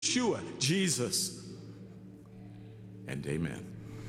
Yeshua, Jesus, and amen.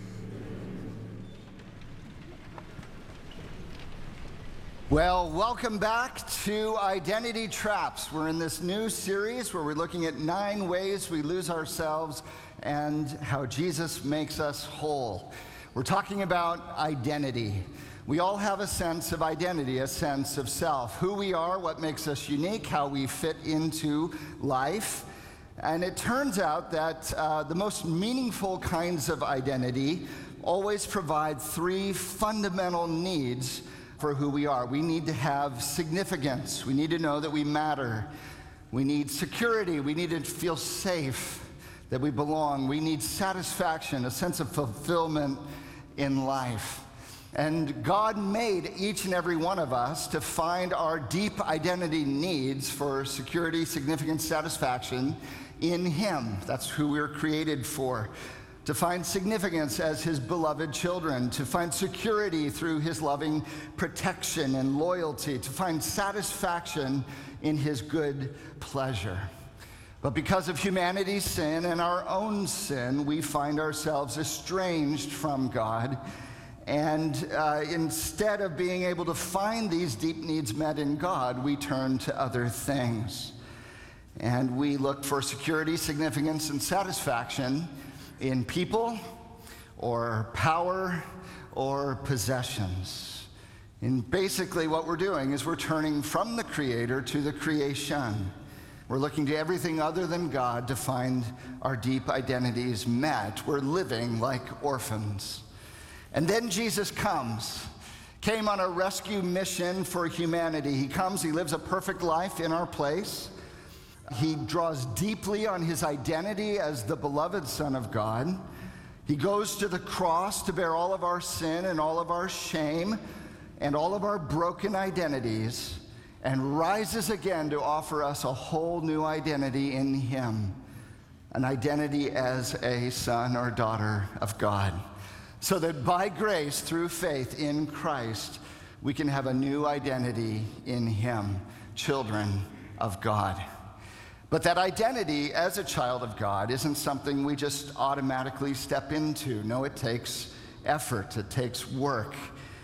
Well, welcome back to Identity Traps. We're in this new series where we're looking at 9 ways we lose ourselves and how Jesus makes us whole. We're talking about identity. We all have a sense of identity, a sense of self, who we are, what makes us unique, how we fit into life. And it turns out that the most meaningful kinds of identity always provide 3 fundamental needs for who we are. We need to have significance. We need to know that we matter. We need security. We need to feel safe, that we belong. We need satisfaction, a sense of fulfillment in life. And God made each and every one of us to find our deep identity needs for security, significance, satisfaction in Him. That's who we're created for. To find significance as His beloved children, to find security through His loving protection and loyalty, to find satisfaction in His good pleasure. But because of humanity's sin and our own sin, we find ourselves estranged from God. And instead of being able to find these deep needs met in God, we turn to other things. And we look for security, significance, and satisfaction in people or power or possessions. And basically what we're doing is we're turning from the Creator to the creation. We're looking to everything other than God to find our deep identities met. We're living like orphans. And then Jesus came on a rescue mission for humanity. He comes, He lives a perfect life in our place. He draws deeply on His identity as the beloved Son of God. He goes to the cross to bear all of our sin and all of our shame and all of our broken identities, and rises again to offer us a whole new identity in Him, an identity as a son or daughter of God. So that by grace, through faith in Christ, we can have a new identity in Him, children of God. But that identity as a child of God isn't something we just automatically step into. No, it takes effort, it takes work.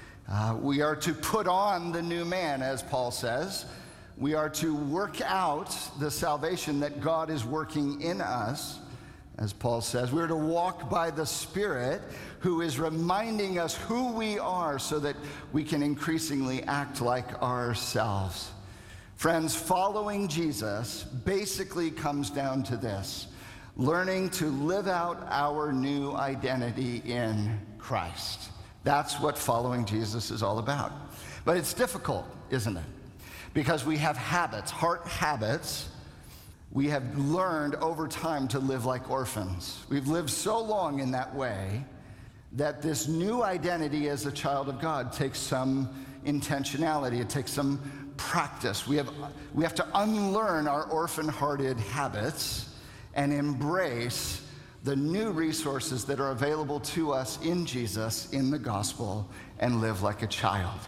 We are to put on the new man, as Paul says. We are to work out the salvation that God is working in us, as Paul says. We're to walk by the Spirit, who is reminding us who we are so that we can increasingly act like ourselves. Friends, following Jesus basically comes down to this: learning to live out our new identity in Christ. That's what following Jesus is all about. But it's difficult, isn't it? Because we have habits, heart habits. We have learned over time to live like orphans. We've lived so long in that way that this new identity as a child of God takes some intentionality. It takes some practice. We have to unlearn our orphan-hearted habits and embrace the new resources that are available to us in Jesus, in the gospel, and live like a child.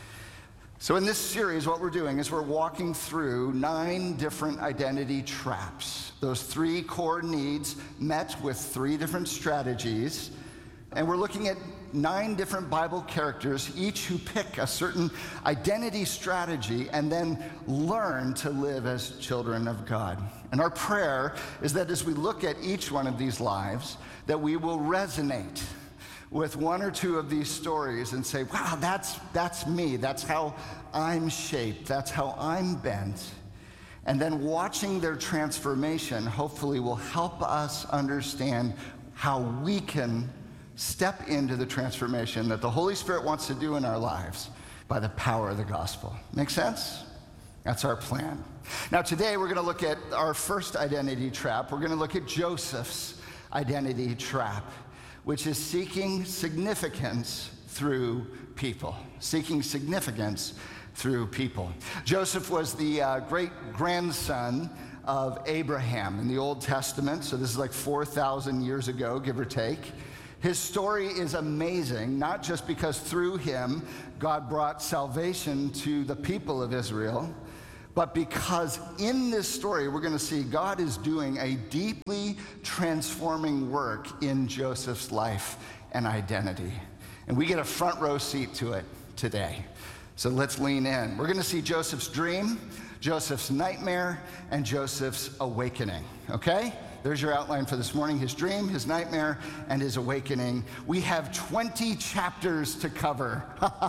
So in this series, what we're doing is we're walking through 9 different identity traps. Those 3 core needs met with 3 different strategies. And we're looking at 9 different Bible characters, each who pick a certain identity strategy and then learn to live as children of God. And our prayer is that as we look at each one of these lives, that we will resonate with 1 or 2 of these stories and say, wow, that's me. That's how I'm shaped. That's how I'm bent. And then watching their transformation hopefully will help us understand how we can step into the transformation that the Holy Spirit wants to do in our lives by the power of the gospel. Make sense? That's our plan. Now today we're going to look at our first identity trap. We're going to look at Joseph's identity trap, which is seeking significance through people. Seeking significance through people. Joseph was the great-grandson of Abraham in the Old Testament, so this is like 4,000 years ago, give or take. His story is amazing, not just because through him God brought salvation to the people of Israel, but because in this story we're going to see God is doing a deeply transforming work in Joseph's life and identity. And we get a front row seat to it today. So let's lean in. We're going to see Joseph's dream, Joseph's nightmare, and Joseph's awakening, okay? There's your outline for this morning: his dream, his nightmare, and his awakening. We have 20 chapters to cover.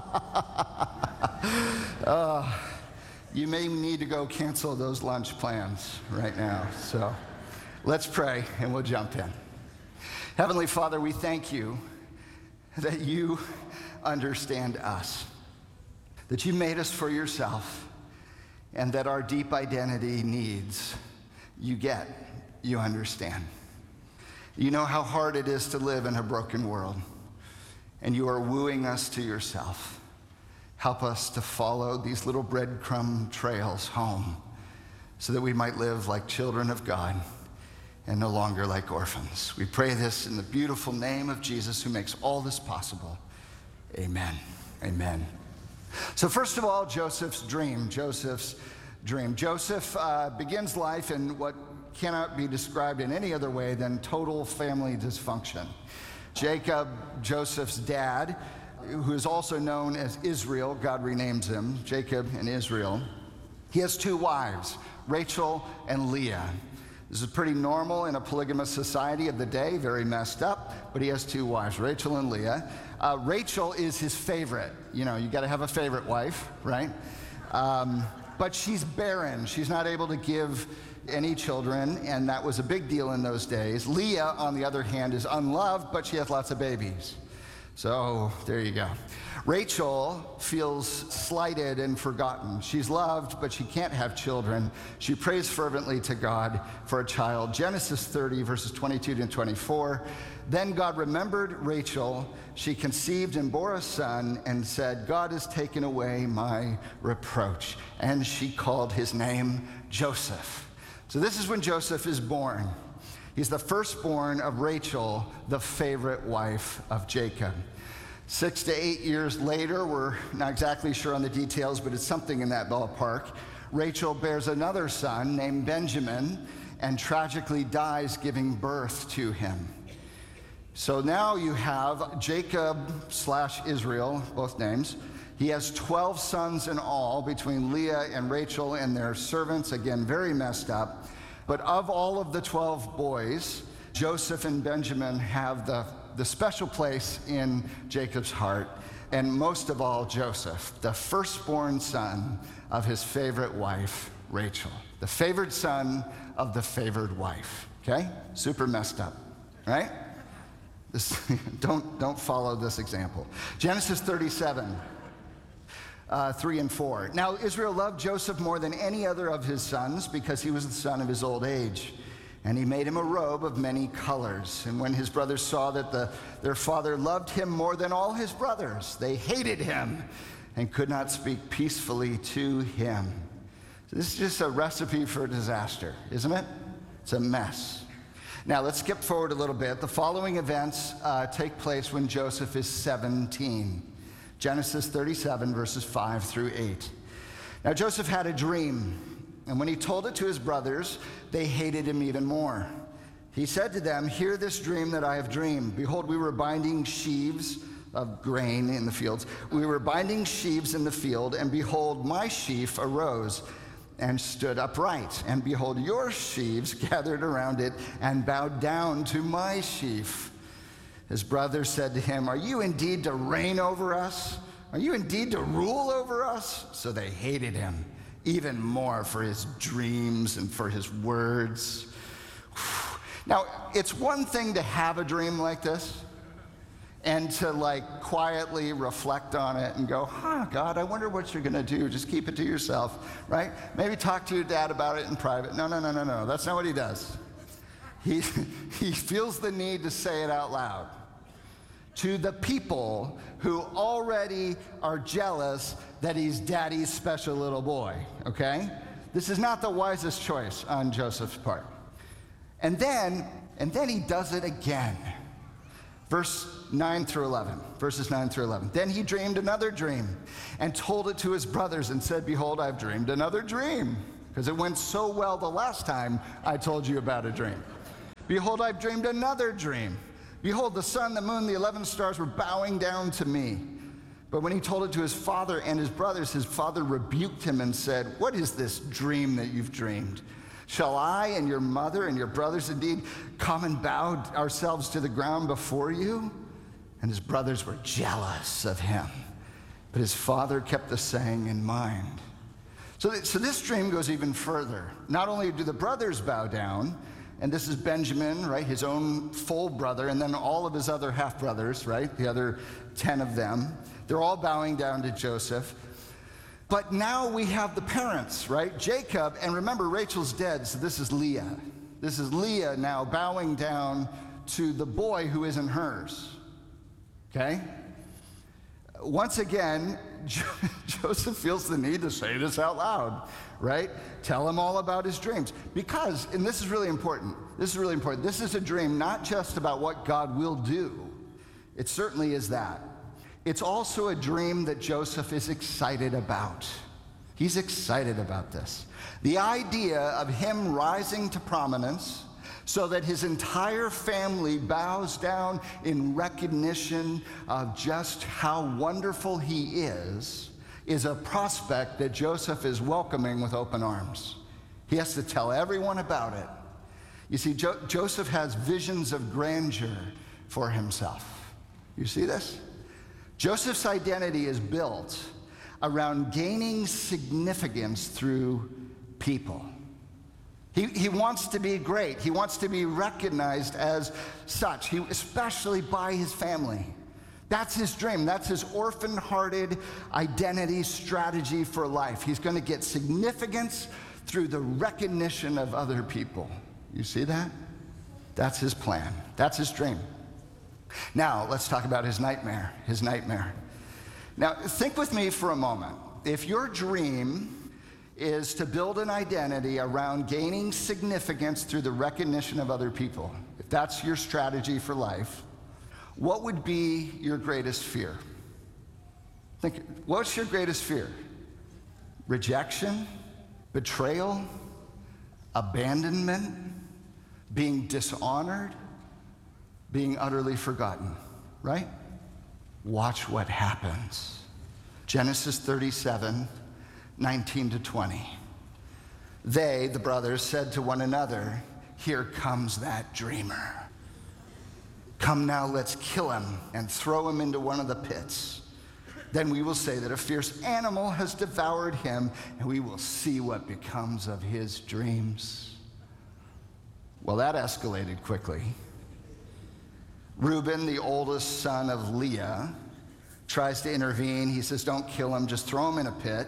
You may need to go cancel those lunch plans right now. So let's pray and we'll jump in. Heavenly Father, we thank you that you understand us, that you made us for yourself, and that our deep identity needs you get, you understand. You know how hard it is to live in a broken world, and you are wooing us to yourself. Help us to follow these little breadcrumb trails home so that we might live like children of God and no longer like orphans. We pray this in the beautiful name of Jesus, who makes all this possible. Amen. Amen. So first of all, Joseph's dream. Joseph begins life in what cannot be described in any other way than total family dysfunction. Jacob, Joseph's dad, who is also known as Israel, God renames him, Jacob and Israel. He has two wives, Rachel and Leah. This is pretty normal in a polygamous society of the day, very messed up, but he has two wives, Rachel and Leah. Rachel is his favorite. You know, you got to have a favorite wife, right? But she's barren. She's not able to give any children, and that was a big deal in those days. Leah, on the other hand, is unloved, but she has lots of babies. So there you go. Rachel feels slighted and forgotten. She's loved, but she can't have children. She prays fervently to God for a child. Genesis 30, verses 22 to 24. Then God remembered Rachel. She conceived and bore a son and said, God has taken away my reproach. And she called his name Joseph. So this is when Joseph is born. He's the firstborn of Rachel, the favorite wife of Jacob. 6 to 8 years later, we're not exactly sure on the details, but it's something in that ballpark, Rachel bears another son named Benjamin and tragically dies giving birth to him. So now you have Jacob/Israel, both names. He has 12 sons in all between Leah and Rachel and their servants, again, very messed up. But of all of the 12 boys, Joseph and Benjamin have the special place in Jacob's heart. And most of all, Joseph, the firstborn son of his favorite wife, Rachel. The favored son of the favored wife, okay? Super messed up, right? Don't follow this example. Genesis 37. 3 and 4. Now Israel loved Joseph more than any other of his sons because he was the son of his old age. And he made him a robe of many colors. And when his brothers saw that their father loved him more than all his brothers, they hated him and could not speak peacefully to him. So this is just a recipe for disaster, isn't it? It's a mess. Now let's skip forward a little bit. The following events take place when Joseph is 17. Genesis 37, verses 5 through 8. Now Joseph had a dream, and when he told it to his brothers, they hated him even more. He said to them, hear this dream that I have dreamed. Behold, we were binding sheaves of grain in the fields. We were binding sheaves in the field, and behold, my sheaf arose and stood upright. And behold, your sheaves gathered around it and bowed down to my sheaf. His brothers said to him, are you indeed to reign over us? Are you indeed to rule over us? So they hated him even more for his dreams and for his words. Now, it's one thing to have a dream like this and to quietly reflect on it and go, God, I wonder what you're going to do. Just keep it to yourself, right? Maybe talk to your dad about it in private. No. That's not what he does. He feels the need to say it out loud to the people who already are jealous that he's daddy's special little boy, okay? This is not the wisest choice on Joseph's part. And then he does it again. Verses 9 through 11. Then he dreamed another dream and told it to his brothers and said, behold, I've dreamed another dream, because it went so well the last time I told you about a dream. Behold, I've dreamed another dream. Behold, the sun, the moon, the 11 stars were bowing down to me. But when he told it to his father and his brothers, his father rebuked him and said, what is this dream that you've dreamed? Shall I and your mother and your brothers indeed come and bow ourselves to the ground before you? And his brothers were jealous of him. But his father kept the saying in mind. So this dream goes even further. Not only do the brothers bow down, and this is Benjamin, right, his own full brother, and then all of his other half-brothers, right, the other 10 of them. They're all bowing down to Joseph. But now we have the parents, right? Jacob, and remember, Rachel's dead, so this is Leah. This is Leah now bowing down to the boy who isn't hers, okay? Once again, Joseph feels the need to say this out loud, right? Tell him all about his dreams. Because, and this is really important, this is a dream not just about what God will do. It certainly is that. It's also a dream that Joseph is excited about. He's excited about this. The idea of him rising to prominence so that his entire family bows down in recognition of just how wonderful he is a prospect that Joseph is welcoming with open arms. He has to tell everyone about it. You see, Joseph has visions of grandeur for himself. You see this? Joseph's identity is built around gaining significance through people. He wants to be great. He wants to be recognized as such, especially by his family. That's his dream. That's his orphan-hearted identity strategy for life. He's going to get significance through the recognition of other people. You see that? That's his plan. That's his dream. Now, let's talk about his nightmare. Now, think with me for a moment. If your dream is to build an identity around gaining significance through the recognition of other people, if that's your strategy for life, what would be your greatest fear? What's your greatest fear? Rejection? Betrayal? Abandonment? Being dishonored? Being utterly forgotten, right? Watch what happens. Genesis 37, 19 to 20. They, the brothers, said to one another, here comes that dreamer. Come now, let's kill him and throw him into one of the pits. Then we will say that a fierce animal has devoured him, and we will see what becomes of his dreams. Well, that escalated quickly. Reuben, the oldest son of Leah, tries to intervene. He says, don't kill him, just throw him in a pit.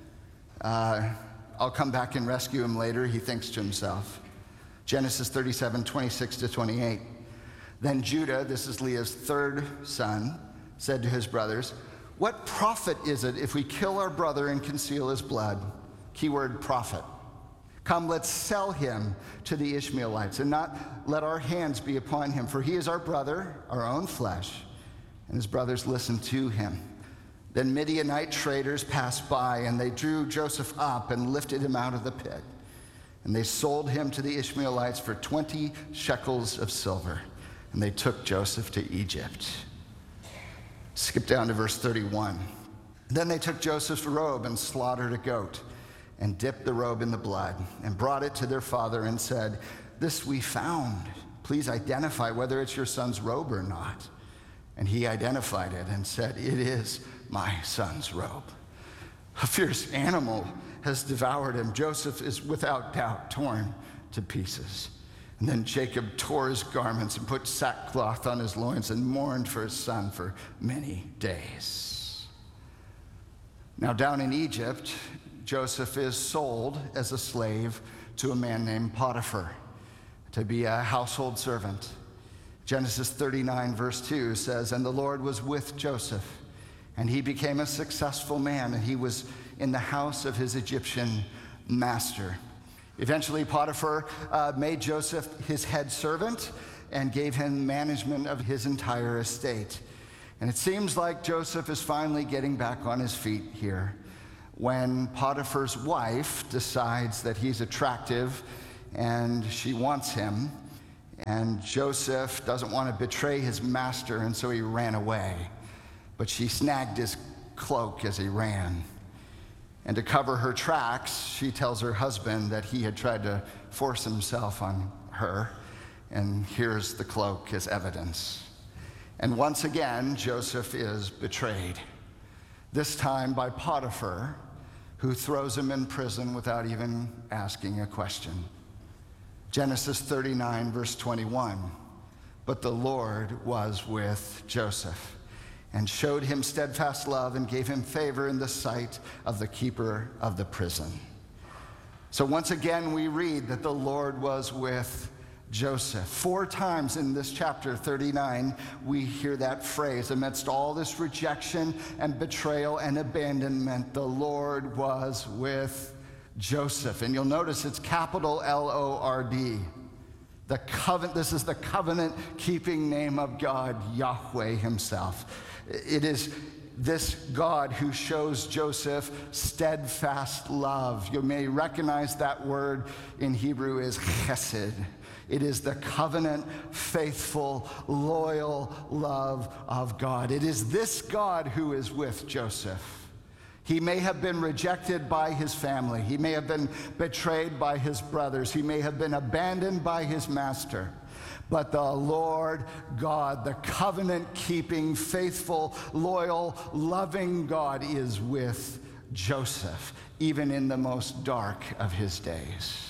I'll come back and rescue him later, he thinks to himself. Genesis 37, 26 to 28. Then Judah, this is Leah's third son, said to his brothers, what profit is it if we kill our brother and conceal his blood? Keyword profit. Come, let's sell him to the Ishmaelites and not let our hands be upon him, for he is our brother, our own flesh. And his brothers listened to him. Then Midianite traders passed by, and they drew Joseph up and lifted him out of the pit. And they sold him to the Ishmaelites for 20 shekels of silver. And they took Joseph to Egypt. Skip down to verse 31. Then they took Joseph's robe and slaughtered a goat, and dipped the robe in the blood, and brought it to their father and said, this we found. Please identify whether it's your son's robe or not. And he identified it and said, it is my son's robe. A fierce animal has devoured him. Joseph is without doubt torn to pieces. And then Jacob tore his garments and put sackcloth on his loins and mourned for his son for many days. Now down in Egypt, Joseph is sold as a slave to a man named Potiphar to be a household servant. Genesis 39, verse 2 says, and the Lord was with Joseph, and he became a successful man, and he was in the house of his Egyptian master. Eventually, Potiphar made Joseph his head servant, and gave him management of his entire estate. And it seems like Joseph is finally getting back on his feet here when Potiphar's wife decides that he's attractive and she wants him. And Joseph doesn't want to betray his master, and so he ran away. But she snagged his cloak as he ran. And to cover her tracks, she tells her husband that he had tried to force himself on her. And here's the cloak as evidence. And once again, Joseph is betrayed. This time by Potiphar, who throws him in prison without even asking a question. Genesis 39, verse 21. But the Lord was with Joseph and showed him steadfast love and gave him favor in the sight of the keeper of the prison. So once again, we read that the Lord was with Joseph. 4 times in this chapter 39, we hear that phrase. Amidst all this rejection and betrayal and abandonment, the Lord was with Joseph. And you'll notice it's capital L-O-R-D. This is the covenant-keeping name of God, Yahweh himself. It is this God who shows Joseph steadfast love. You may recognize that word in Hebrew is chesed. It is the covenant, faithful, loyal love of God. It is this God who is with Joseph. He may have been rejected by his family. He may have been betrayed by his brothers. He may have been abandoned by his master. But the Lord God, the covenant-keeping, faithful, loyal, loving God is with Joseph, even in the most dark of his days.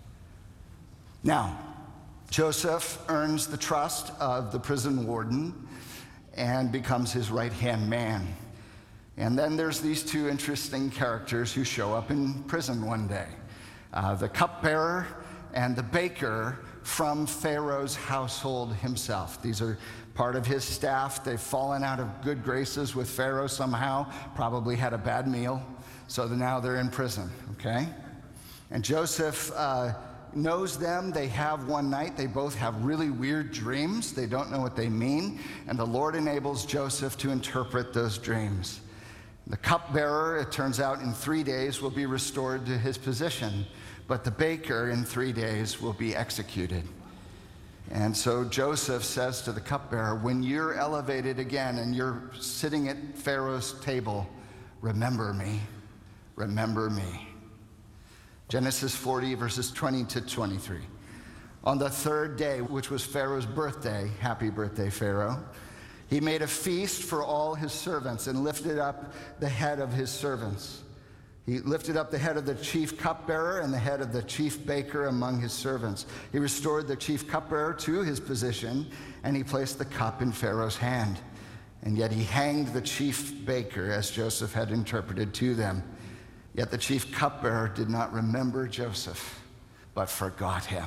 Now, Joseph earns the trust of the prison warden and becomes his right-hand man. And then there's these 2 interesting characters who show up in prison one day. The cupbearer and the baker from Pharaoh's household himself. These are part of his staff. They've fallen out of good graces with Pharaoh somehow, probably had a bad meal, so now they're in prison, okay? And Joseph knows them. They have one night. They both have really weird dreams. They don't know what they mean, and the Lord enables Joseph to interpret those dreams. The cupbearer, it turns out, in 3 days will be restored to his position, but the baker in 3 days will be executed. And so Joseph says to the cupbearer, when you're elevated again and you're sitting at Pharaoh's table, remember me, remember me. Genesis 40, verses 20 to 23. On the 3rd day, which was Pharaoh's birthday, happy birthday, Pharaoh, he made a feast for all his servants and lifted up the head of his servants. He lifted up the head of the chief cupbearer and the head of the chief baker among his servants. He restored the chief cupbearer to his position, and he placed the cup in Pharaoh's hand. And yet he hanged the chief baker, as Joseph had interpreted to them. Yet the chief cupbearer did not remember Joseph, but forgot him.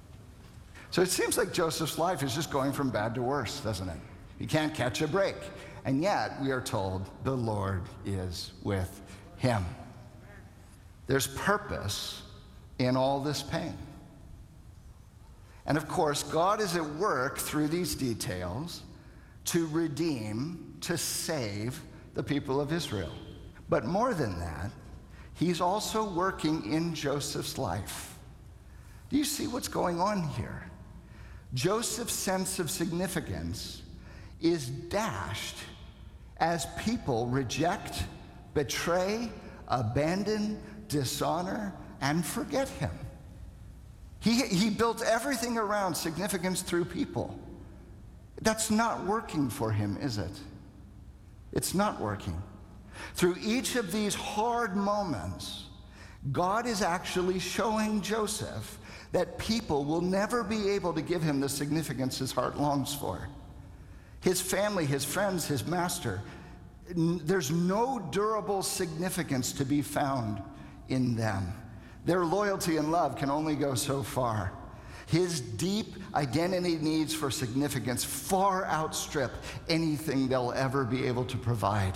So it seems like Joseph's life is just going from bad to worse, doesn't it? He can't catch a break. And yet we are told the Lord is with him. There's purpose in all this pain. And of course, God is at work through these details to redeem, to save the people of Israel. But more than that, he's also working in Joseph's life. Do you see what's going on here? Joseph's sense of significance is dashed as people reject, betray, abandon, dishonor, and forget him. He built everything around significance through people. That's not working for him, is it? It's not working. Through each of these hard moments, God is actually showing Joseph that people will never be able to give him the significance his heart longs for. His family, his friends, his master, there's no durable significance to be found in them. Their loyalty and love can only go so far. His deep identity needs for significance far outstrip anything they'll ever be able to provide.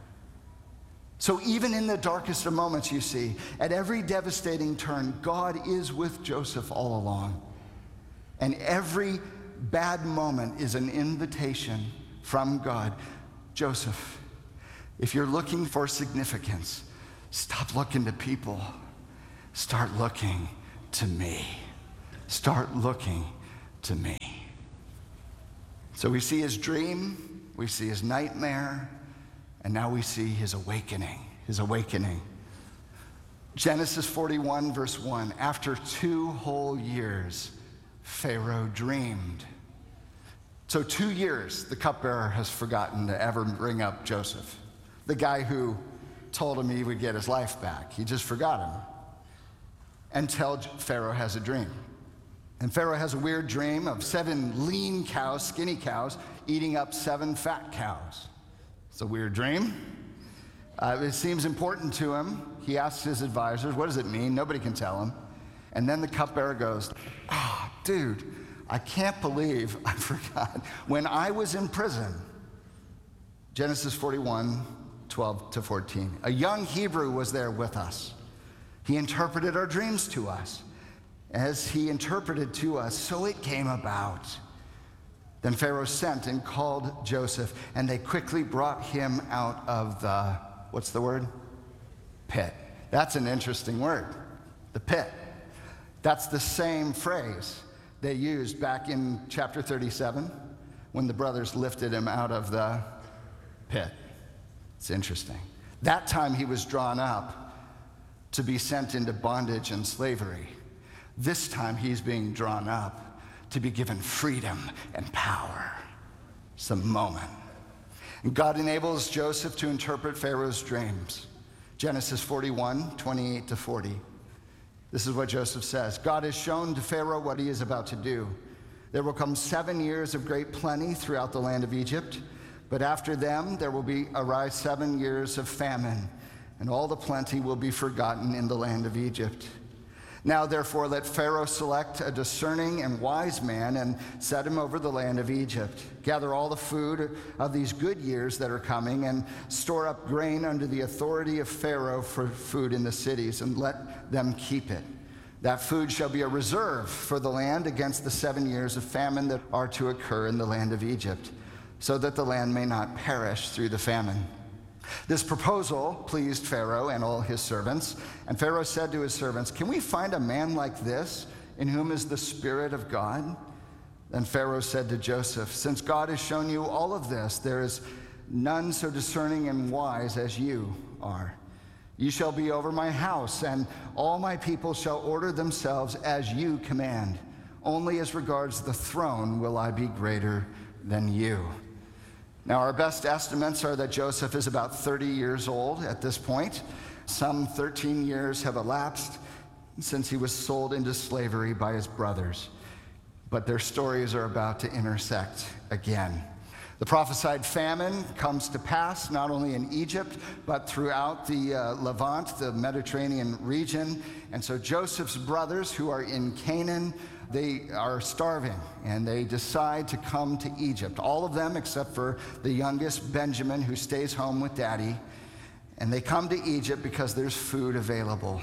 So even in the darkest of moments, you see, at every devastating turn, God is with Joseph all along. And every bad moment is an invitation from God. Joseph, if you're looking for significance, stop looking to people. Start looking to me. Start looking to me. So we see his dream, we see his nightmare, and now we see his awakening. His awakening. Genesis 41, verse 1. After 2 whole years, Pharaoh dreamed. So 2 years, the cupbearer has forgotten to ever bring up Joseph, the guy who told him he would get his life back. He just forgot him until Pharaoh has a dream. And Pharaoh has a weird dream of 7 lean cows, skinny cows, eating up 7 fat cows. It's a weird dream. It seems important to him. He asks his advisors, what does it mean? Nobody can tell him. And then the cupbearer goes, dude, I can't believe I forgot. When I was in prison, Genesis 41, 12 to 14, a young Hebrew was there with us. He interpreted our dreams to us. As he interpreted to us, so it came about. Then Pharaoh sent and called Joseph, and they quickly brought him out of the, what's the word? Pit. That's an interesting word, the pit. That's the same phrase they used back in chapter 37 when the brothers lifted him out of the pit. It's interesting. That time he was drawn up to be sent into bondage and slavery. This time he's being drawn up to be given freedom and power. It's a moment. And God enables Joseph to interpret Pharaoh's dreams. Genesis 41, 28 to 40. This is what Joseph says. God has shown to Pharaoh what he is about to do. There will come 7 years of great plenty throughout the land of Egypt, but after them there will arise 7 years of famine, and all the plenty will be forgotten in the land of Egypt. Now, therefore, let Pharaoh select a discerning and wise man and set him over the land of Egypt. Gather all the food of these good years that are coming and store up grain under the authority of Pharaoh for food in the cities, and let them keep it. That food shall be a reserve for the land against the 7 years of famine that are to occur in the land of Egypt, so that the land may not perish through the famine. This proposal pleased Pharaoh and all his servants. And Pharaoh said to his servants, can we find a man like this in whom is the Spirit of God? Then Pharaoh said to Joseph, since God has shown you all of this, there is none so discerning and wise as you are. You shall be over my house, and all my people shall order themselves as you command. Only as regards the throne will I be greater than you. Now, our best estimates are that Joseph is about 30 years old at this point. Some 13 years have elapsed since he was sold into slavery by his brothers. But their stories are about to intersect again. The prophesied famine comes to pass not only in Egypt, but throughout the Levant, the Mediterranean region. And so Joseph's brothers, who are in Canaan, they are starving, and they decide to come to Egypt. All of them except for the youngest, Benjamin, who stays home with daddy. And they come to Egypt because there's food available.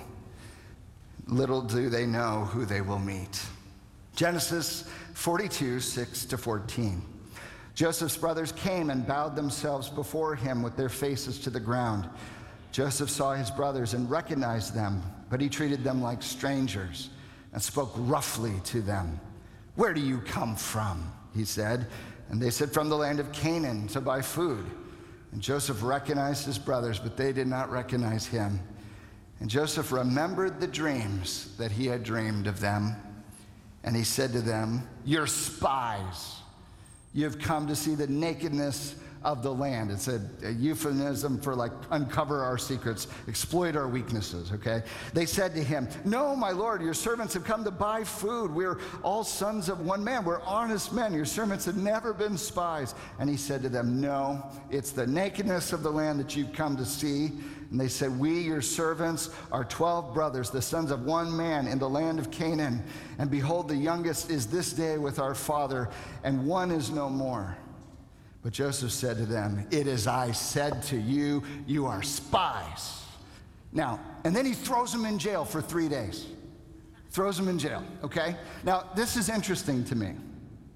Little do they know who they will meet. Genesis 42, 6 to 14. Joseph's brothers came and bowed themselves before him with their faces to the ground. Joseph saw his brothers and recognized them, but he treated them like strangers and spoke roughly to them. Where do you come from? He said. And they said, from the land of Canaan to buy food. And Joseph recognized his brothers, but they did not recognize him. And Joseph remembered the dreams that he had dreamed of them. And he said to them, you're spies. You have come to see the nakedness of the land. It's a euphemism for like uncover our secrets, exploit our weaknesses, okay? They said to him, no, my lord, your servants have come to buy food. We're all sons of one man. We're honest men. Your servants have never been spies. And he said to them, no, it's the nakedness of the land that you've come to see. And they said, we, your servants, are 12 brothers, the sons of one man in the land of Canaan. And behold, the youngest is this day with our father, and one is no more. But Joseph said to them, it is I said to you, you are spies. Now, and then he throws them in jail for 3 days. Throws them in jail, okay? Now, this is interesting to me.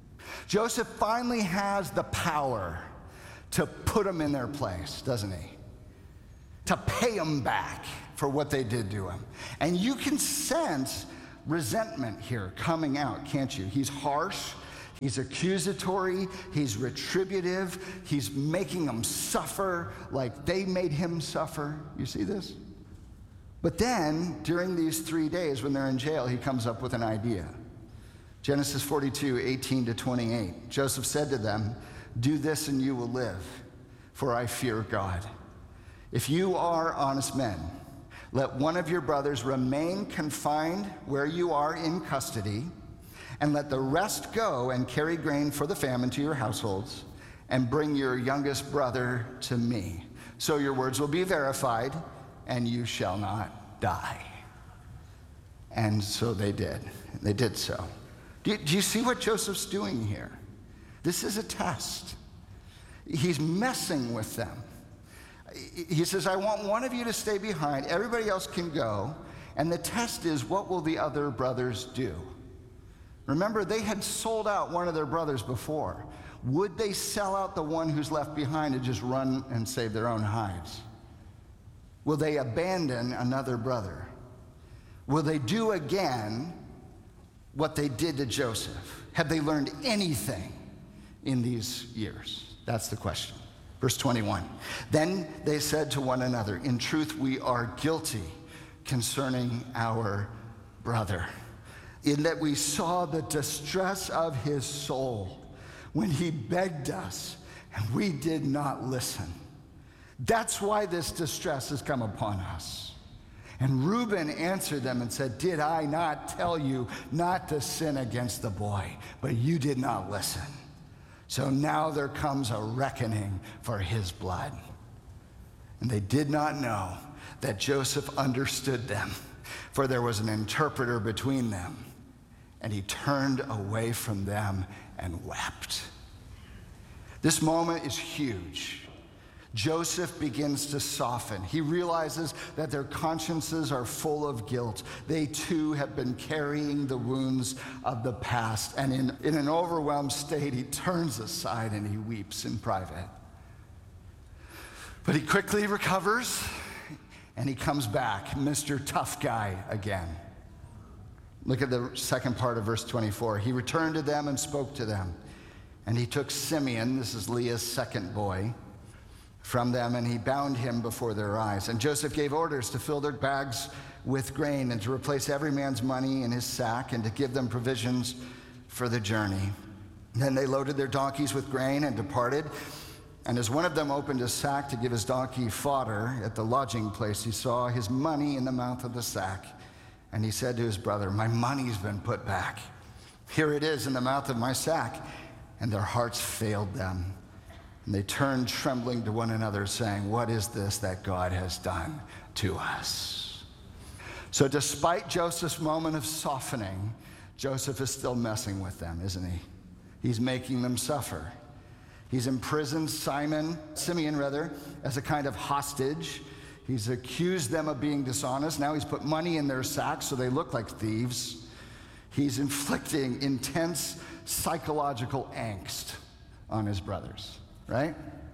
Joseph finally has the power to put them in their place, doesn't he? To pay them back for what they did to him. And you can sense resentment here coming out, can't you? He's harsh, he's accusatory, he's retributive, he's making them suffer like they made him suffer. You see this? But then, during these 3 days when they're in jail, he comes up with an idea. Genesis 42:18-28. Joseph said to them, "Do this and you will live, for I fear God. If you are honest men, let one of your brothers remain confined where you are in custody, and let the rest go and carry grain for the famine to your households, and bring your youngest brother to me. So your words will be verified, and you shall not die." And so they did. They did so. Do you see what Joseph's doing here? This is a test. He's messing with them. He says, I want one of you to stay behind. Everybody else can go. And the test is, what will the other brothers do? Remember, they had sold out one of their brothers before. Would they sell out the one who's left behind and just run and save their own hides? Will they abandon another brother? Will they do again what they did to Joseph? Have they learned anything in these years? That's the question. Verse 21. Then they said to one another, "In truth, we are guilty concerning our brother, in that we saw the distress of his soul when he begged us, and we did not listen. That's why this distress has come upon us." And Reuben answered them and said, "Did I not tell you not to sin against the boy? But you did not listen. So now there comes a reckoning for his blood." And they did not know that Joseph understood them, for there was an interpreter between them. And he turned away from them and wept. This moment is huge. Joseph begins to soften. He realizes that their consciences are full of guilt. They too have been carrying the wounds of the past. And in an overwhelmed state, he turns aside and he weeps in private. But he quickly recovers and he comes back, Mr. Tough Guy again. Look at the second part of verse 24. He returned to them and spoke to them. And he took Simeon, this is Leah's second boy, from them, and he bound him before their eyes. And Joseph gave orders to fill their bags with grain and to replace every man's money in his sack and to give them provisions for the journey. Then they loaded their donkeys with grain and departed. And as one of them opened his sack to give his donkey fodder at the lodging place, he saw his money in the mouth of the sack. And he said to his brother, "My money's been put back. Here it is in the mouth of my sack." And their hearts failed them. And they turned trembling to one another, saying, "What is this that God has done to us?" So despite Joseph's moment of softening, Joseph is still messing with them, isn't he? He's making them suffer. He's imprisoned Simeon, as a kind of hostage. He's accused them of being dishonest. Now he's put money in their sacks so they look like thieves. He's inflicting intense psychological angst on his brothers, right?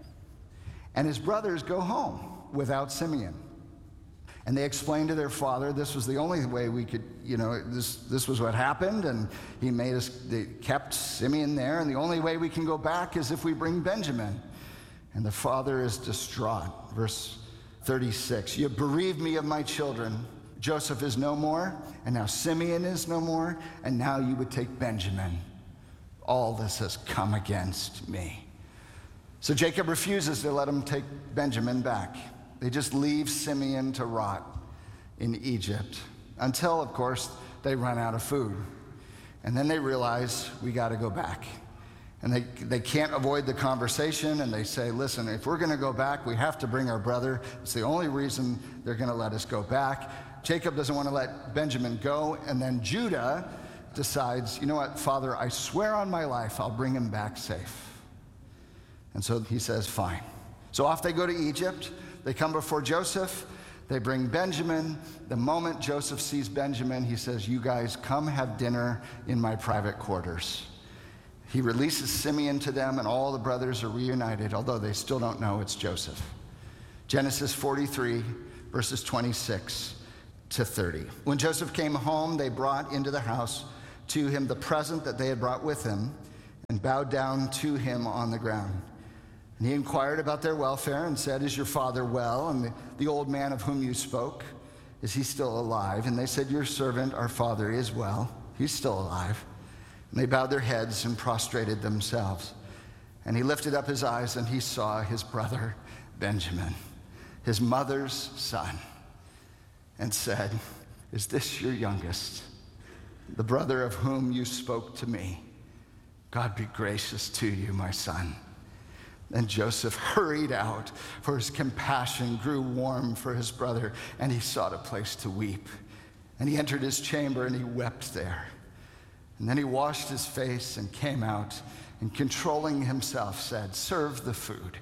And his brothers go home without Simeon. And they explain to their father, this was the only way we could, this was what happened, and they kept Simeon there, and the only way we can go back is if we bring Benjamin. And the father is distraught. Verse 36, "You bereaved me of my children. Joseph is no more, and now Simeon is no more, and now you would take Benjamin. All this has come against me." So Jacob refuses to let him take Benjamin back. They just leave Simeon to rot in Egypt until, of course, they run out of food. And then they realize, we got to go back. And they can't avoid the conversation, and they say, listen, if we're going to go back, we have to bring our brother. It's the only reason they're going to let us go back. Jacob doesn't want to let Benjamin go, and then Judah decides, you know what, Father, I swear on my life I'll bring him back safe. And so he says, fine. So off they go to Egypt. They come before Joseph. They bring Benjamin. The moment Joseph sees Benjamin, he says, you guys come have dinner in my private quarters. He releases Simeon to them, and all the brothers are reunited, although they still don't know it's Joseph. Genesis 43, verses 26 to 30. When Joseph came home, they brought into the house to him the present that they had brought with him, and bowed down to him on the ground. And he inquired about their welfare and said, "Is your father well? And the old man of whom you spoke, is he still alive?" And they said, "Your servant, our father, is well. He's still alive." And they bowed their heads and prostrated themselves. And he lifted up his eyes, and he saw his brother Benjamin, his mother's son, and said, "Is this your youngest, the brother of whom you spoke to me? God be gracious to you, my son." And Joseph hurried out, for his compassion grew warm for his brother, and he sought a place to weep. And he entered his chamber, and he wept there. And then he washed his face and came out, and controlling himself said, "Serve the food."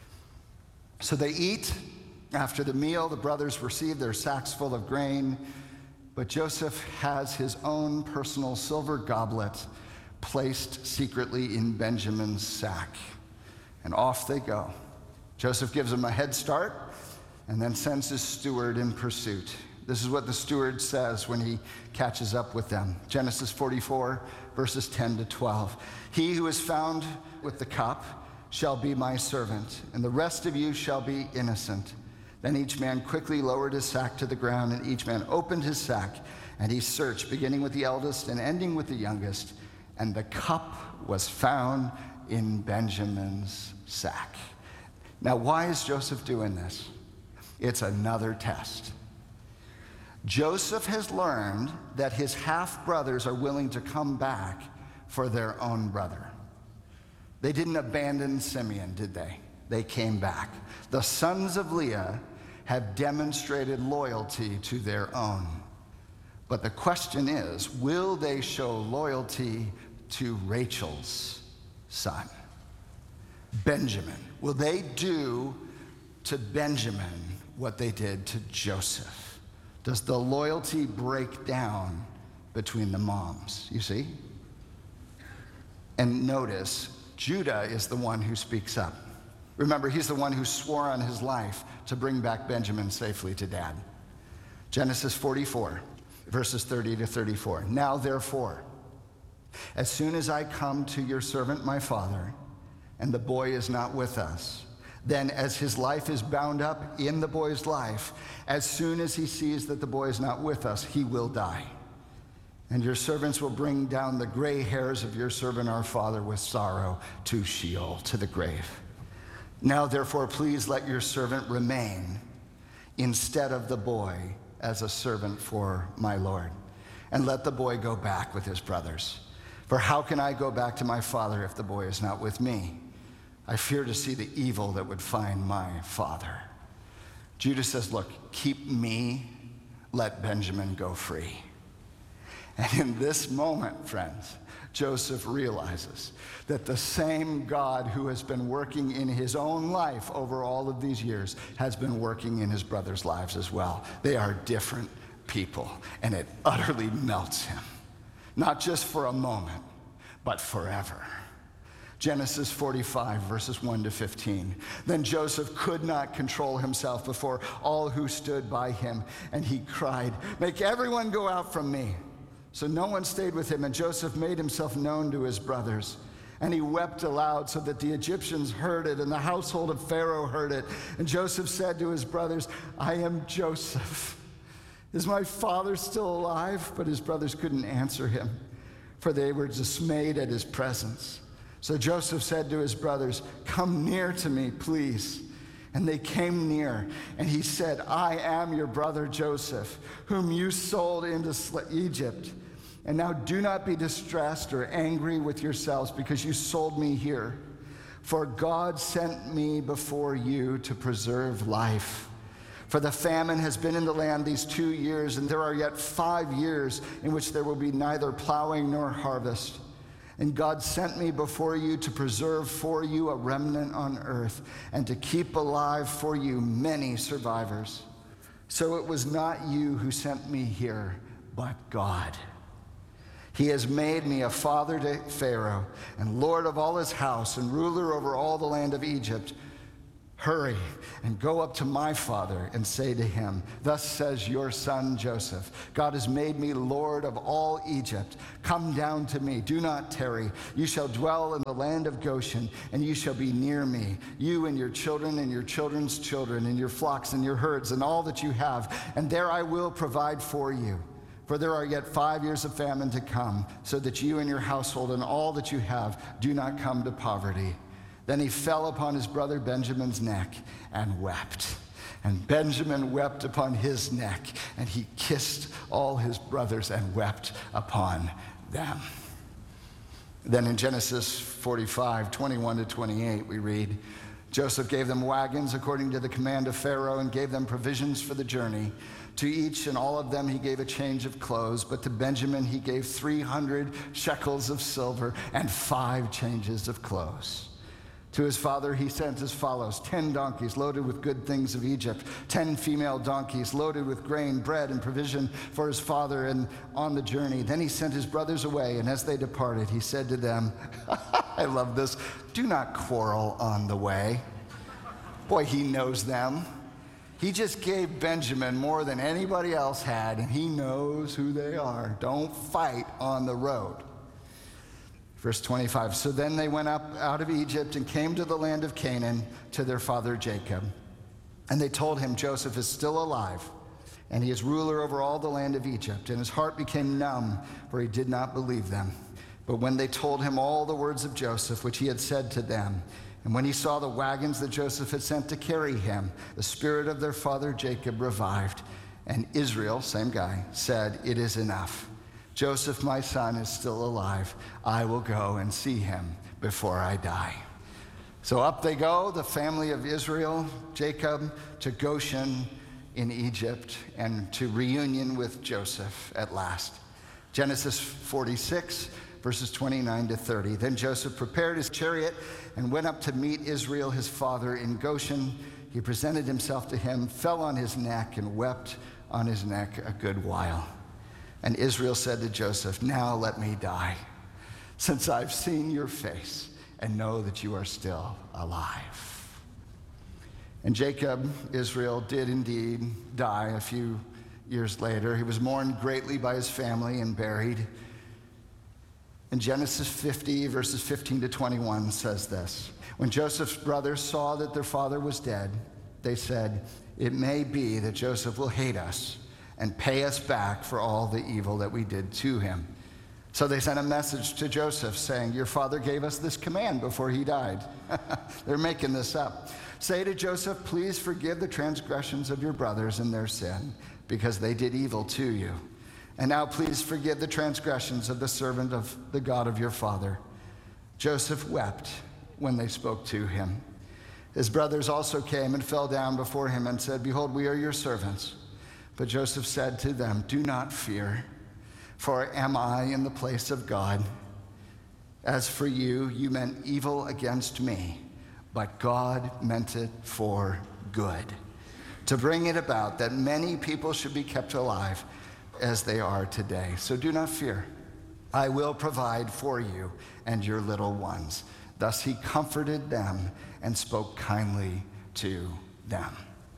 So they eat. After the meal, the brothers receive their sacks full of grain, but Joseph has his own personal silver goblet placed secretly in Benjamin's sack. And off they go. Joseph gives them a head start and then sends his steward in pursuit. This is what the steward says when he catches up with them. Genesis 44, verses 10 to 12. "He who is found with the cup shall be my servant, and the rest of you shall be innocent." Then each man quickly lowered his sack to the ground, and each man opened his sack, and he searched, beginning with the eldest and ending with the youngest. And the cup was found in Benjamin's sack. Now, why is Joseph doing this? It's another test. Joseph has learned that his half-brothers are willing to come back for their own brother. They didn't abandon Simeon, did they? They came back. The sons of Leah have demonstrated loyalty to their own. But the question is, will they show loyalty to Rachel's son, Benjamin? Will they do to Benjamin what they did to Joseph? Does the loyalty break down between the moms? You see? And notice, Judah is the one who speaks up. Remember, he's the one who swore on his life to bring back Benjamin safely to dad. Genesis 44, verses 30 to 34. "Now, therefore, as soon as I come to your servant my father, and the boy is not with us, then as his life is bound up in the boy's life, as soon as he sees that the boy is not with us, he will die. And your servants will bring down the gray hairs of your servant our father with sorrow to Sheol, to the grave. Now, therefore, please let your servant remain instead of the boy as a servant for my Lord. And let the boy go back with his brothers. For how can I go back to my father if the boy is not with me? I fear to see the evil that would find my father." Judah says, look, keep me, let Benjamin go free. And in this moment, friends, Joseph realizes that the same God who has been working in his own life over all of these years has been working in his brothers' lives as well. They are different people, and it utterly melts him. Not just for a moment, but forever. Genesis 45, verses 1 to 15. "Then Joseph could not control himself before all who stood by him, and he cried, 'Make everyone go out from me.' So no one stayed with him, and Joseph made himself known to his brothers. And he wept aloud so that the Egyptians heard it, and the household of Pharaoh heard it. And Joseph said to his brothers, 'I am Joseph. Is my father still alive?' But his brothers couldn't answer him, for they were dismayed at his presence. So Joseph said to his brothers, 'Come near to me, please.' And they came near, and he said, 'I am your brother Joseph, whom you sold into Egypt. And now do not be distressed or angry with yourselves because you sold me here. For God sent me before you to preserve life. For the famine has been in the land these 2 years, and there are yet 5 years in which there will be neither plowing nor harvest. And God sent me before you to preserve for you a remnant on earth, and to keep alive for you many survivors. So it was not you who sent me here, but God. He has made me a father to Pharaoh and lord of all his house and ruler over all the land of Egypt. Hurry and go up to my father and say to him, thus says your son Joseph, God has made me lord of all Egypt. Come down to me, do not tarry. You shall dwell in the land of Goshen, and you shall be near me, you and your children and your children's children, and your flocks and your herds, and all that you have. And there I will provide for you. For there are yet 5 years of famine to come, so that you and your household and all that you have do not come to poverty. Then he fell upon his brother Benjamin's neck and wept. And Benjamin wept upon his neck, and he kissed all his brothers and wept upon them. Then in Genesis 45, 21 to 28, we read, Joseph gave them wagons according to the command of Pharaoh and gave them provisions for the journey. To each and all of them he gave a change of clothes, but to Benjamin he gave 300 shekels of silver and 5 changes of clothes. To his father he sent as follows: 10 donkeys loaded with good things of Egypt, 10 female donkeys loaded with grain, bread, and provision for his father and on the journey. Then he sent his brothers away, and as they departed, he said to them, I love this, do not quarrel on the way. Boy, he knows them. He just gave Benjamin more than anybody else had, and he knows who they are. Don't fight on the road. Verse 25, so then they went up out of Egypt and came to the land of Canaan to their father Jacob. And they told him, Joseph is still alive, and he is ruler over all the land of Egypt. And his heart became numb, for he did not believe them. But when they told him all the words of Joseph, which he had said to them, and when he saw the wagons that Joseph had sent to carry him, the spirit of their father Jacob revived. And Israel, same guy, said, it is enough. Joseph, my son, is still alive. I will go and see him before I die. So up they go, the family of Israel, Jacob, to Goshen in Egypt, and to reunion with Joseph at last. Genesis 46, verses 29 to 30. Then Joseph prepared his chariot and went up to meet Israel, his father, in Goshen. He presented himself to him, fell on his neck, and wept on his neck a good while. And Israel said to Joseph, now let me die, since I've seen your face and know that you are still alive. And Jacob, Israel, did indeed die a few years later. He was mourned greatly by his family and buried. And Genesis 50, verses 15 to 21 says this. When Joseph's brothers saw that their father was dead, they said, it may be that Joseph will hate us and pay us back for all the evil that we did to him. So they sent a message to Joseph saying, your father gave us this command before he died. They're making this up. Say to Joseph, please forgive the transgressions of your brothers and their sin, because they did evil to you. And now please forgive the transgressions of the servant of the God of your father. Joseph wept when they spoke to him. His brothers also came and fell down before him and said, behold, we are your servants. But Joseph said to them, do not fear, for am I in the place of God? As for you, you meant evil against me, but God meant it for good, to bring it about that many people should be kept alive as they are today. So do not fear. I will provide for you and your little ones. Thus he comforted them and spoke kindly to them.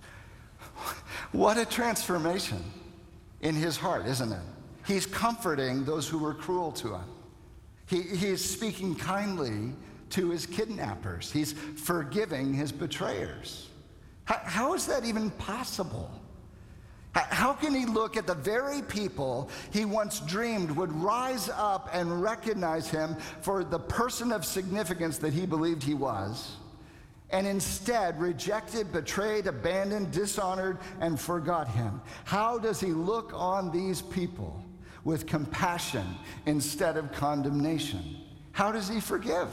What a transformation in his heart, isn't it? He's comforting those who were cruel to him. He is speaking kindly to his kidnappers. He's forgiving his betrayers. How is that even possible? How can he look at the very people he once dreamed would rise up and recognize him for the person of significance that he believed he was, and instead rejected, betrayed, abandoned, dishonored, and forgot him? How does he look on these people with compassion instead of condemnation? How does he forgive?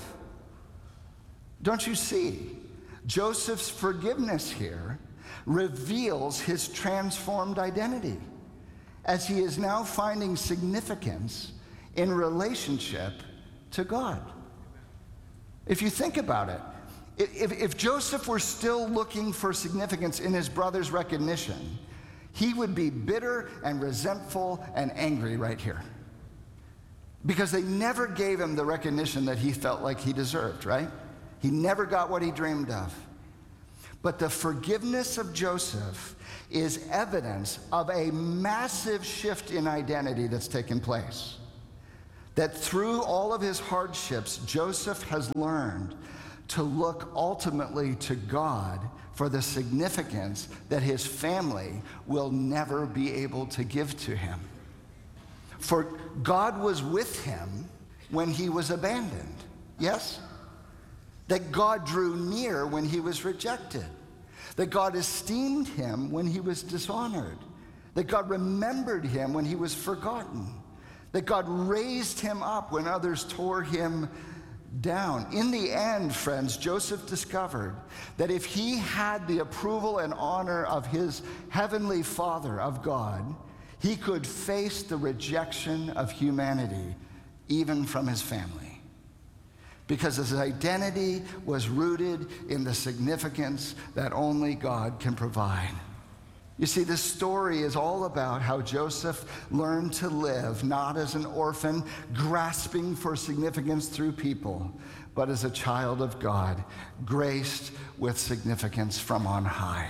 Don't you see? Joseph's forgiveness here reveals his transformed identity, as he is now finding significance in relationship to God. If you think about it, if Joseph were still looking for significance in his brother's recognition, he would be bitter and resentful and angry right here. because they never gave him the recognition that he felt like he deserved, right? He never got what he dreamed of. But the forgiveness of Joseph is evidence of a massive shift in identity that's taken place. That through all of his hardships, Joseph has learned to look ultimately to God for the significance that his family will never be able to give to him. For God was with him when he was abandoned, yes? That God drew near when he was rejected. That God esteemed him when he was dishonored. That God remembered him when he was forgotten. That God raised him up when others tore him down. In the end, friends, Joseph discovered that if he had the approval and honor of his heavenly Father, of God, he could face the rejection of humanity, even from his family. Because his identity was rooted in the significance that only God can provide. You see, this story is all about how Joseph learned to live not as an orphan grasping for significance through people, but as a child of God, graced with significance from on high.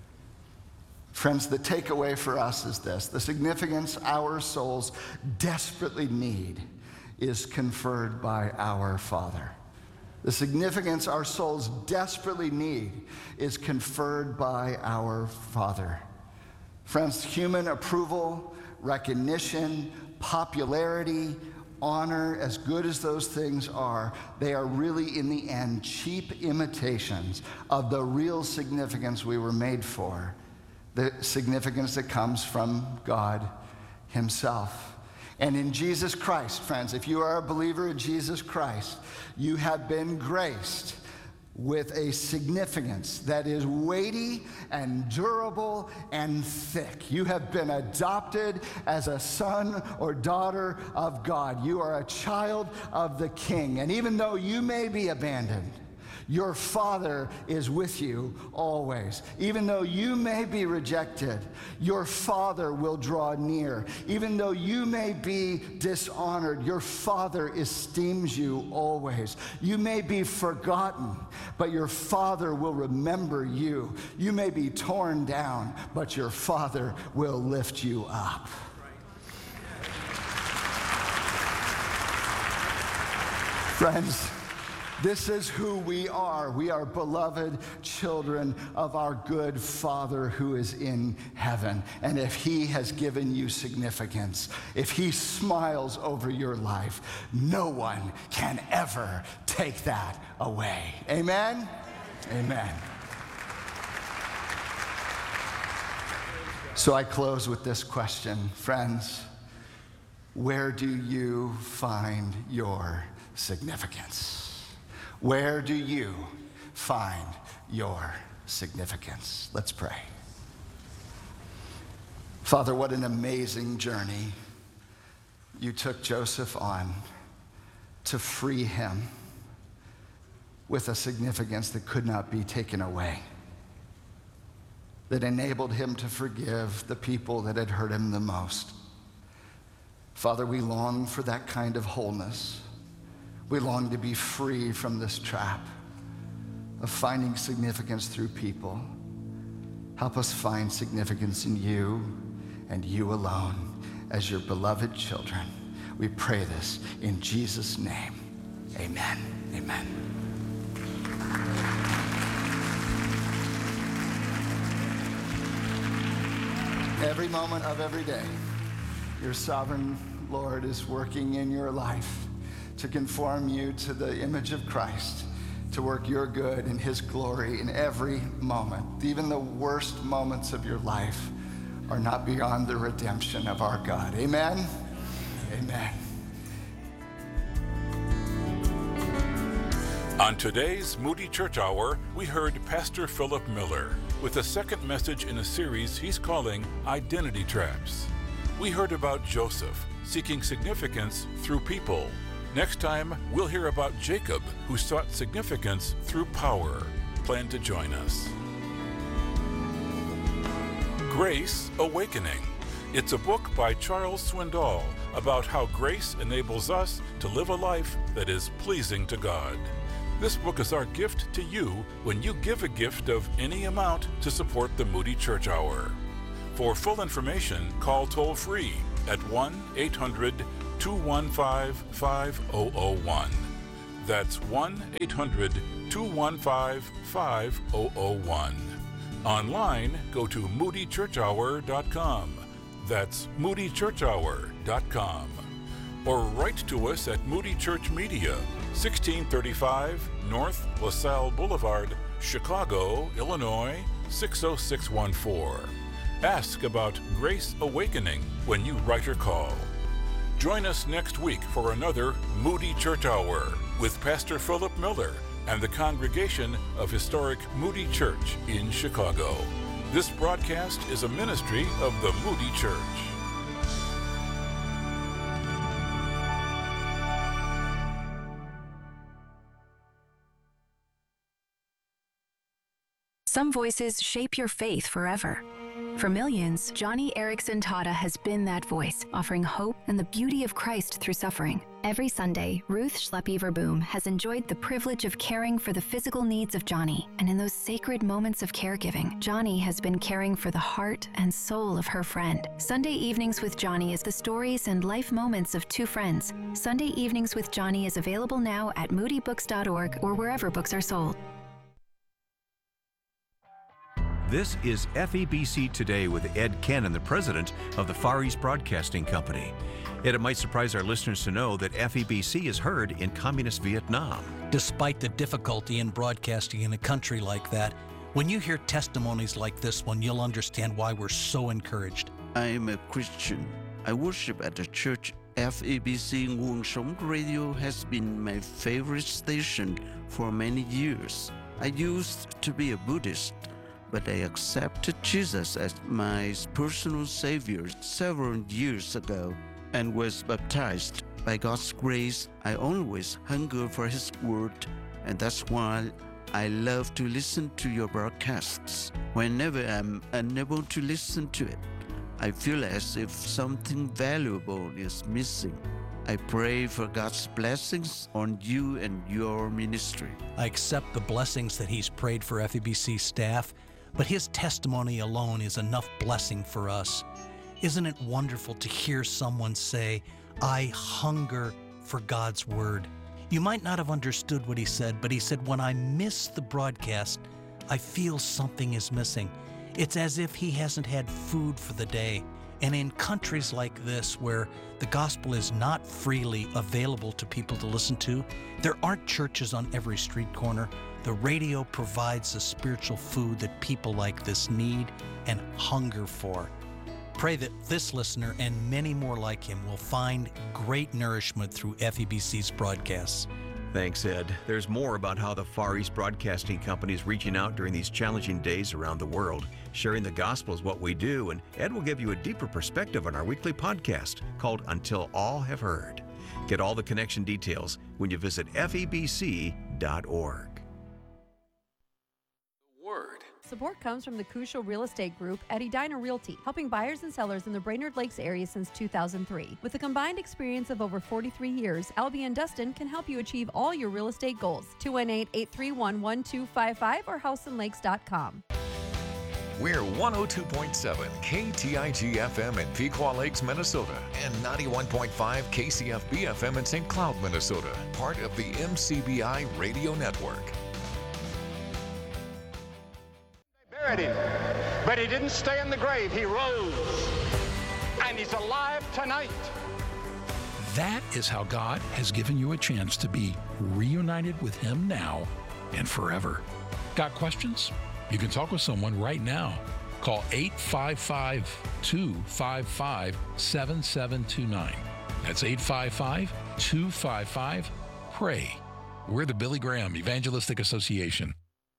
Friends, the takeaway for us is this: the significance our souls desperately need is conferred by our Father. The significance our souls desperately need is conferred by our Father. Friends, human approval, recognition, popularity, honor, as good as those things are, they are really, in the end, cheap imitations of the real significance we were made for, the significance that comes from God himself. And in Jesus Christ, friends, if you are a believer in Jesus Christ, you have been graced with a significance that is weighty and durable and thick. You have been adopted as a son or daughter of God. You are a child of the King. And even though you may be abandoned, your Father is with you always. Even though you may be rejected, your Father will draw near. Even though you may be dishonored, your Father esteems you always. You may be forgotten, but your Father will remember you. You may be torn down, but your Father will lift you up. Friends, this is who we are. We are beloved children of our good Father who is in heaven. And if he has given you significance, if he smiles over your life, no one can ever take that away. Amen? Amen. So I close with this question. Friends, where do you find your significance? Where do you find your significance? Let's pray. Father, what an amazing journey you took Joseph on to free him with a significance that could not be taken away, that enabled him to forgive the people that had hurt him the most. Father, we long for that kind of wholeness. We long to be free from this trap of finding significance through people. Help us find significance in you and you alone as your beloved children. We pray this in Jesus' name. Amen. Amen. Every moment of every day, your sovereign Lord is working in your life to conform you to the image of Christ, to work your good and his glory in every moment. Even the worst moments of your life are not beyond the redemption of our God. Amen? Amen. On today's Moody Church Hour, we heard Pastor Philip Miller with a second message in a series he's calling Identity Traps. We heard about Joseph seeking significance through people. Next time, we'll hear about Jacob, who sought significance through power. Plan to join us. Grace Awakening It's a book by Charles Swindoll about how grace enables us to live a life that is pleasing to God. This book is our gift to you when you give a gift of any amount to support the Moody Church Hour. For full information, call toll-free at 1-800-215-5001. That's 1-800-215-5001. Online, go to moodychurchhour.com. That's moodychurchhour.com. Or write to us at Moody Church Media, 1635 North LaSalle Boulevard, Chicago, Illinois, 60614. Ask about Grace Awakening when you write or call. Join us next week for another Moody Church Hour with Pastor Philip Miller and the congregation of historic Moody Church in Chicago. This broadcast is a ministry of the Moody Church. Some voices shape your faith forever. For millions, Johnny Erickson Tata has been that voice, offering hope and the beauty of Christ through suffering. Every Sunday, Ruth Schleppy Verboom has enjoyed the privilege of caring for the physical needs of Johnny, and in those sacred moments of caregiving, Johnny has been caring for the heart and soul of her friend. Sunday Evenings with Johnny is the stories and life moments of two friends. Sunday Evenings with Johnny is available now at moodybooks.org or wherever books are sold. This is FEBC Today with Ed Cannon, the president of the Far East Broadcasting Company. Ed, it might surprise our listeners to know that FEBC is heard in communist Vietnam. Despite the difficulty in broadcasting in a country like that, when you hear testimonies like this one, you'll understand why we're so encouraged. I am a Christian. I worship at the church. FEBC Nguồn Sống Radio has been my favorite station for many years. I used to be a Buddhist, but I accepted Jesus as my personal Savior several years ago and was baptized. By God's grace, I always hunger for His Word, and that's why I love to listen to your broadcasts. Whenever I'm unable to listen to it, I feel as if something valuable is missing. I pray for God's blessings on you and your ministry. I accept the blessings that He's prayed for FEBC staff, but His testimony alone is enough blessing for us. Isn't it wonderful to hear someone say, I hunger for God's Word? You might not have understood what he said, but he said, when I miss the broadcast, I feel something is missing. It's as if he hasn't had food for the day. And in countries like this, where the gospel is not freely available to people to listen to, there aren't churches on every street corner. The radio provides the spiritual food that people like this need and hunger for. Pray that this listener and many more like him will find great nourishment through FEBC's broadcasts. Thanks, Ed. There's more about how the Far East Broadcasting Company is reaching out during these challenging days around the world. Sharing the gospel is what we do, and Ed will give you a deeper perspective on our weekly podcast called Until All Have Heard. Get all the connection details when you visit febc.org. Support comes from the Crucial Real Estate Group at Edina Realty, helping buyers and sellers in the Brainerd Lakes area since 2003. With a combined experience of over 43 years, Albie and Dustin can help you achieve all your real estate goals. 218-831-1255 or houseandlakes.com. We're 102.7 KTIG FM in Pequot Lakes, Minnesota, and 91.5 KCFB FM in St. Cloud, Minnesota, part of the MCBI Radio Network. Buried him, but he didn't stay in the grave. He rose, and he's alive tonight. That is how God has given you a chance to be reunited with Him now and forever. Got questions? You can talk with someone right now. Call 855-255-7729. That's 855-255-PRAY. We're the Billy Graham Evangelistic Association.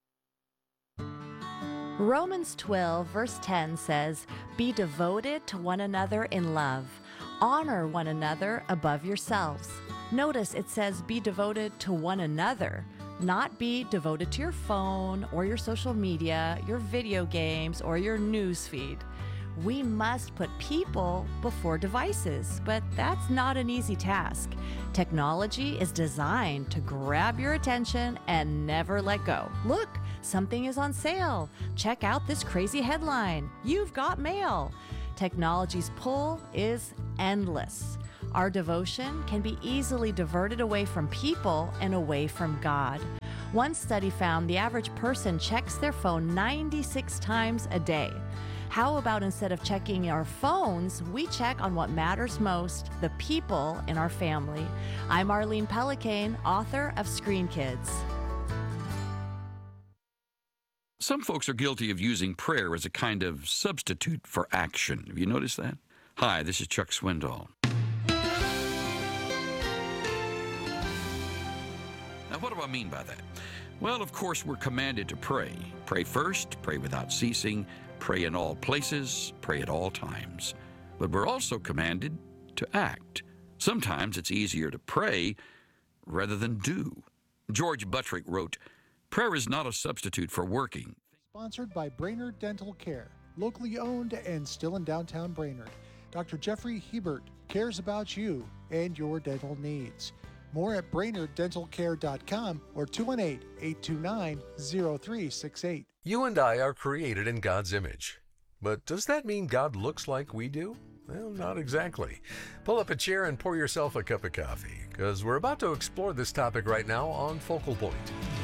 Romans 12, verse 10 says, "Be devoted to one another in love. Honor one another above yourselves." Notice it says be devoted to one another, not be devoted to your phone or your social media, your video games, or your news feed. We must put people before devices, but that's not an easy task. Technology is designed to grab your attention and never let go. Look, something is on sale. Check out this crazy headline. You've got mail. Technology's pull is endless. Our devotion can be easily diverted away from people and away from God. One study found the average person checks their phone 96 times a day. How about instead of checking our phones, we check on what matters most, the people in our family? I'm Arlene Pellicane, author of Screen Kids. Some folks are guilty of using prayer as a kind of substitute for action. Have you noticed that? Hi, this is Chuck Swindoll. Now, what do I mean by that? Well, of course, we're commanded to pray. Pray first, pray without ceasing, pray in all places, pray at all times. But we're also commanded to act. Sometimes it's easier to pray rather than do. George Buttrick wrote, "Prayer is not a substitute for working." Sponsored by Brainerd Dental Care, locally owned and still in downtown Brainerd. Dr. Jeffrey Hebert cares about you and your dental needs. More at BrainerdDentalCare.com or 218-829-0368. You and I are created in God's image. But does that mean God looks like we do? Well, not exactly. Pull up a chair and pour yourself a cup of coffee, because we're about to explore this topic right now on Focal Point.